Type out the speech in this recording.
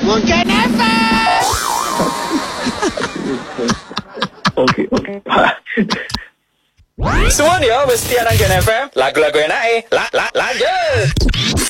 Gen FM. Okey. Semua dia mesti ada Gen FM. Lagu-lagu yang naik. Lanjut.